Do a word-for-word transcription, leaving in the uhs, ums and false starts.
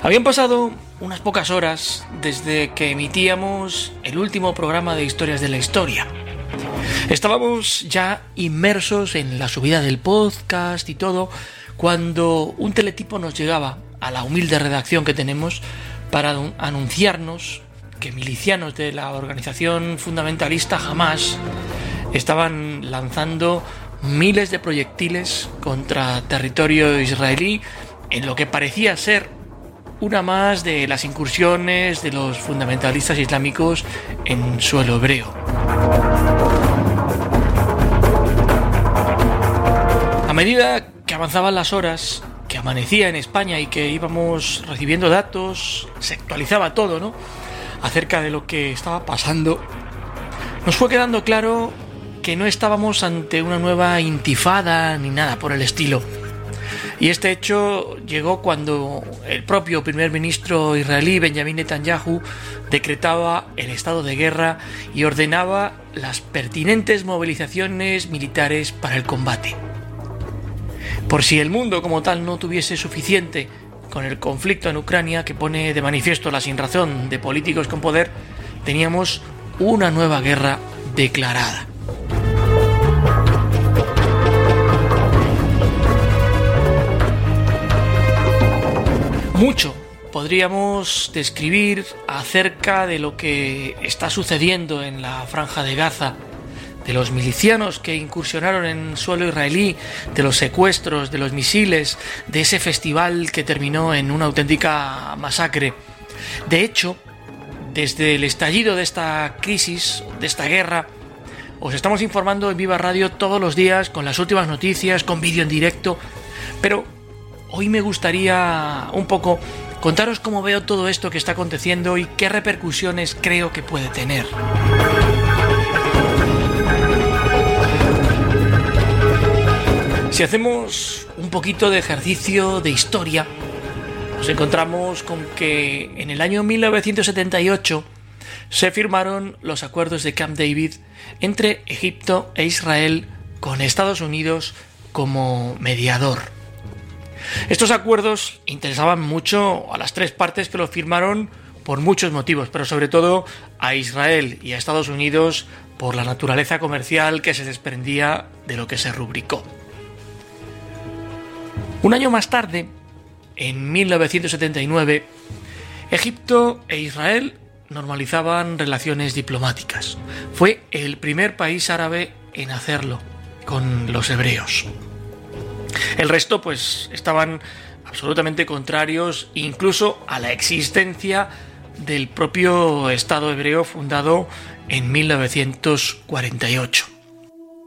Habían pasado unas pocas horas desde que emitíamos el último programa de Historias de la Historia. Estábamos ya inmersos en la subida del podcast y todo, cuando un teletipo nos llegaba a la humilde redacción que tenemos para anunciarnos que milicianos de la organización fundamentalista Hamás estaban lanzando miles de proyectiles contra territorio israelí en lo que parecía ser una más de las incursiones de los fundamentalistas islámicos en suelo hebreo. A medida que avanzaban las horas, que amanecía en España y que íbamos recibiendo datos, se actualizaba todo, ¿no?, acerca de lo que estaba pasando, nos fue quedando claro que no estábamos ante una nueva intifada ni nada por el estilo. Y este hecho llegó cuando el propio primer ministro israelí Benjamin Netanyahu decretaba el estado de guerra y ordenaba las pertinentes movilizaciones militares para el combate. Por si el mundo como tal no tuviese suficiente con el conflicto en Ucrania, que pone de manifiesto la sinrazón de políticos con poder, teníamos una nueva guerra declarada. Mucho podríamos describir acerca de lo que está sucediendo en la Franja de Gaza, de los milicianos que incursionaron en suelo israelí, de los secuestros, de los misiles, de ese festival que terminó en una auténtica masacre. De hecho, desde el estallido de esta crisis, de esta guerra, os estamos informando en Viva Radio todos los días con las últimas noticias, con vídeo en directo, pero hoy me gustaría un poco contaros cómo veo todo esto que está aconteciendo y qué repercusiones creo que puede tener. Si hacemos un poquito de ejercicio de historia, nos encontramos con que en el año mil novecientos setenta y ocho se firmaron los acuerdos de Camp David entre Egipto e Israel, con Estados Unidos como mediador. Estos acuerdos interesaban mucho a las tres partes que los firmaron por muchos motivos, pero sobre todo a Israel y a Estados Unidos por la naturaleza comercial que se desprendía de lo que se rubricó. Un año más tarde, en mil novecientos setenta y nueve, Egipto e Israel normalizaban relaciones diplomáticas. Fue el primer país árabe en hacerlo con los hebreos. El resto, pues, estaban absolutamente contrarios incluso a la existencia del propio Estado hebreo fundado en mil novecientos cuarenta y ocho.